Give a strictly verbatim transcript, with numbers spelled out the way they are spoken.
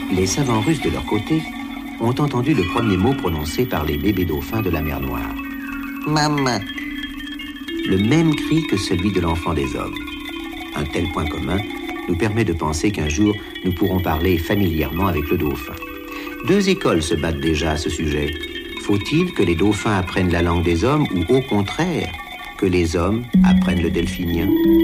Les savants russes, de leur côté, ont entendu le premier mot prononcé par les bébés dauphins de la mer Noire. Maman. Le même cri que celui de l'enfant des hommes. Un tel point commun nous permet de penser qu'un jour, nous pourrons parler familièrement avec le dauphin. Deux écoles se battent déjà à ce sujet. Faut-il que les dauphins apprennent la langue des hommes ou au contraire, que les hommes apprennent le delphinien ?